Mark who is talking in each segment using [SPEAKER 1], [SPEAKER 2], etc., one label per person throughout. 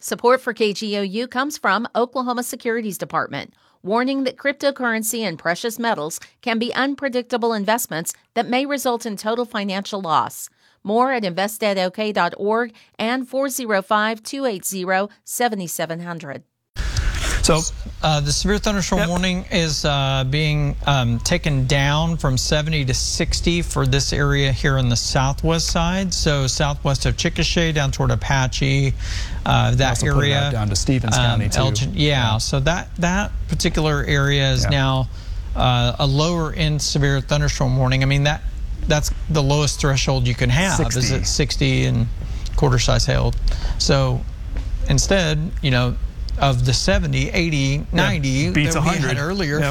[SPEAKER 1] Support for KGOU comes from Oklahoma Securities Department, warning that cryptocurrency and precious metals can be unpredictable investments that may result in total financial loss. More at investedok.org and 405-280-7700.
[SPEAKER 2] So the severe thunderstorm warning is being taken down from 70 to 60 for this area here on the southwest side. So southwest of Chickasha down toward Apache, that area
[SPEAKER 3] down to Stevens County too.
[SPEAKER 2] Elgin, yeah. So that particular area is now a lower end severe thunderstorm warning. I mean that's the lowest threshold you can have
[SPEAKER 3] 60.
[SPEAKER 2] is at 60 and quarter size hail. So instead, of the 70, 80, 90
[SPEAKER 3] beats
[SPEAKER 2] that we
[SPEAKER 3] 100
[SPEAKER 2] had earlier,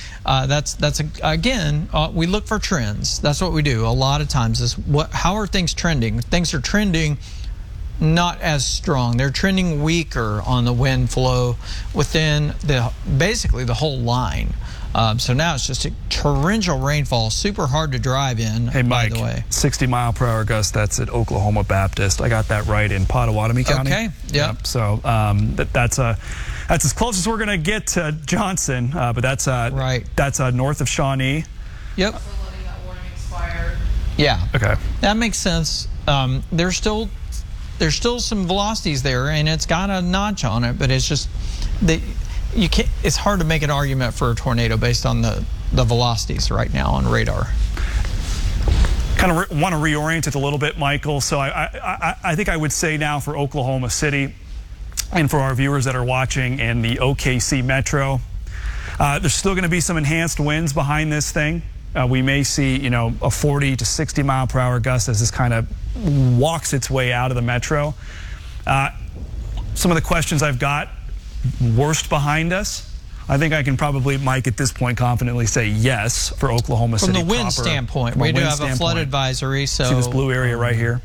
[SPEAKER 2] again, we look for trends. That's what we do a lot of times is how are things trending? Things are trending not as strong. They're trending weaker on the wind flow within basically the whole line. So now it's just a torrential rainfall, super hard to drive in.
[SPEAKER 3] Hey, Mike,
[SPEAKER 2] by the way.
[SPEAKER 3] 60-mile-per-hour gust, that's at Oklahoma Baptist. I got that right in Pottawatomie County.
[SPEAKER 2] Okay, yep.
[SPEAKER 3] So that's as close as we're going to get to Johnson, but that's north of Shawnee.
[SPEAKER 2] Yep.
[SPEAKER 4] We're letting that warning expire.
[SPEAKER 2] Yeah.
[SPEAKER 3] Okay.
[SPEAKER 2] That makes sense. There's still some velocities there, and it's got a notch on it, but it's just you can't. It's hard to make an argument for a tornado based on the velocities right now on radar.
[SPEAKER 3] Kind of want to reorient it a little bit, Michael. So I think I would say now for Oklahoma City and for our viewers that are watching in the OKC metro, there's still going to be some enhanced winds behind this thing. We may see, a 40 to 60 mile per hour gust as this kind of walks its way out of the metro. Some of the questions I've got, worst behind us? I think I can probably, Mike, at this point confidently say yes for Oklahoma City.
[SPEAKER 2] From the wind standpoint, we do have a flood advisory. So
[SPEAKER 3] see this blue area right here?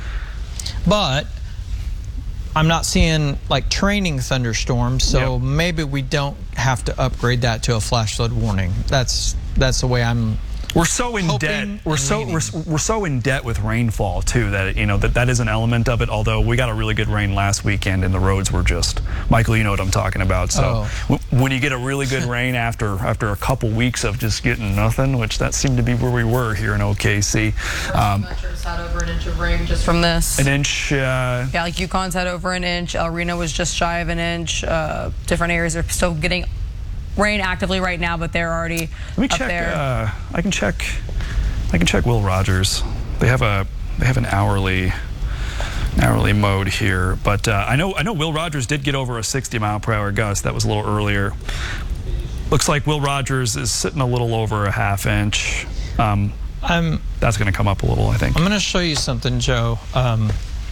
[SPEAKER 2] But I'm not seeing like training thunderstorms, so maybe we don't have to upgrade that to a flash flood warning. That's the way I'm.
[SPEAKER 3] We're so in debt. We're so in debt with rainfall too that that is an element of it. Although we got a really good rain last weekend and the roads were just, Michael, you know what I'm talking about. So when you get a really good rain after a couple weeks of just getting nothing, which that seemed to be where we were here in OKC.
[SPEAKER 4] Metro's had over an inch of rain just from this.
[SPEAKER 3] An inch.
[SPEAKER 4] Yeah, like Yukon's had over an inch. El Reno was just shy of an inch. Different areas are still getting rain actively right now, but they're already
[SPEAKER 3] Let me
[SPEAKER 4] up
[SPEAKER 3] check.
[SPEAKER 4] there.
[SPEAKER 3] I can check Will Rogers. They have an hourly mode here, but I know Will Rogers did get over a 60 mile per hour gust. That was a little earlier. Looks like Will Rogers is sitting a little over a half inch. That's going to come up a little, I think.
[SPEAKER 2] I'm going to show you something, Joe. I'm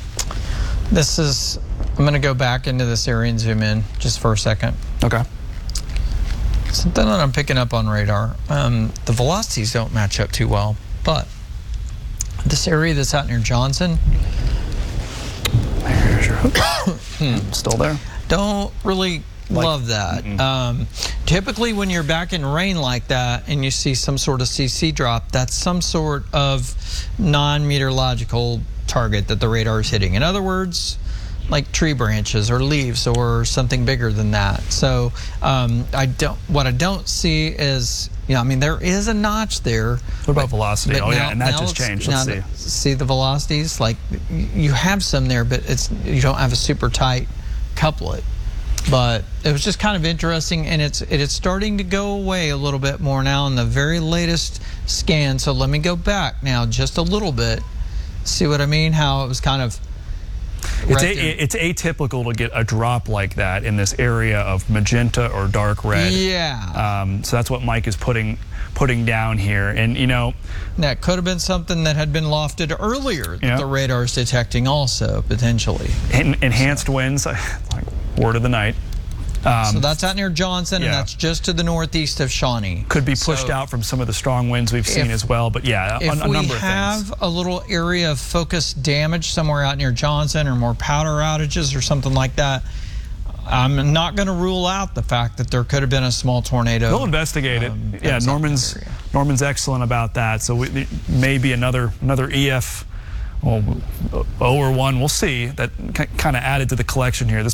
[SPEAKER 2] going to go back into this area and zoom in just for a second.
[SPEAKER 3] Okay.
[SPEAKER 2] Something that I'm picking up on radar. The velocities don't match up too well, but this area that's out near Johnson.
[SPEAKER 3] There's your hook. Still there.
[SPEAKER 2] Don't really love that. Typically when you're back in rain like that and you see some sort of CC drop, that's some sort of non-meteorological target that the radar is hitting. In other words, like tree branches or leaves or something bigger than that. So what I don't see is, there is a notch there.
[SPEAKER 3] What about velocity? And that just changed. Let's see.
[SPEAKER 2] See the velocities? Like you have some there, but you don't have a super tight couplet. But it was just kind of interesting, and it is starting to go away a little bit more now in the very latest scan. So let me go back now just a little bit. See what I mean? How it was kind of.
[SPEAKER 3] It's atypical to get a drop like that in this area of magenta or dark red.
[SPEAKER 2] Yeah.
[SPEAKER 3] So that's what Mike is putting down here, and
[SPEAKER 2] that could have been something that had been lofted earlier that the radar is detecting also potentially.
[SPEAKER 3] Enhanced winds, like word of the night.
[SPEAKER 2] So that's out near Johnson, and that's just to the northeast of Shawnee.
[SPEAKER 3] Could be pushed out from some of the strong winds we've seen as well, but a number of things. If we have
[SPEAKER 2] a little area of focused damage somewhere out near Johnson or more powder outages or something like that, I'm not going to rule out the fact that there could have been a small tornado.
[SPEAKER 3] We'll investigate it. Yeah, Norman's excellent about that, so maybe another EF 0 or 1, we'll see, that kind of added to the collection here.